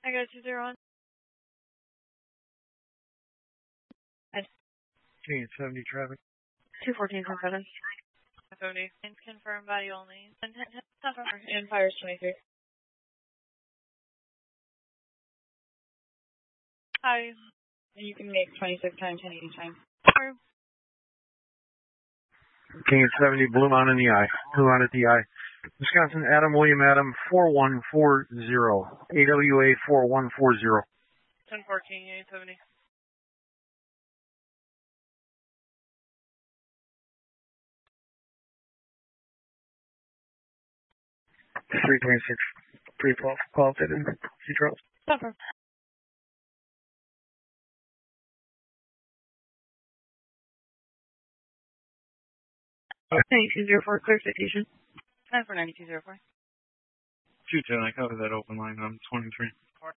I got 20 on. King 70 traffic. 214 from Kevin. 70. It's confirmed body only. And fires 23. Hi. You can make 26 times 10 anytime. King 70, Blue Mountain in the eye. Blue Mountain at the eye. Wisconsin, Adam, William, Adam, 4140. AWA 4140. 1014, 870. 326, 312, qualified in Control. Suffer. Okay, 204, clear citation. Time for 9204. 210, I cover that open line on 23.